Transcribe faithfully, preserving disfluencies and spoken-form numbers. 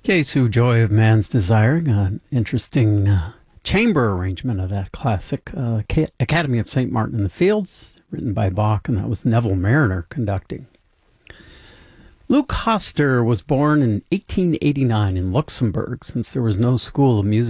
Jesu, Joy of Man's Desiring, an interesting uh, chamber arrangement of that classic uh, Academy of Saint Martin in the Fields, written by Bach, and that was Neville Marriner conducting. Luc Koster was born in eighteen eighty-nine in Luxembourg. Since there was no school of music